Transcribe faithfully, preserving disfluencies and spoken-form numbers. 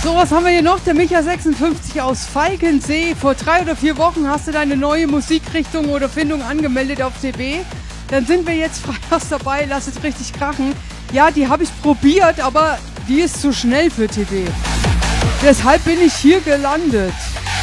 So, was haben wir hier noch? Der Micha sechsundfünfzig aus Falkensee. Vor drei oder vier Wochen hast du deine neue Musikrichtung oder Findung angemeldet auf T B. Dann sind wir jetzt freitags dabei. Lass es richtig krachen. Ja, die habe ich probiert, aber die ist zu schnell für T B. Deshalb bin ich hier gelandet.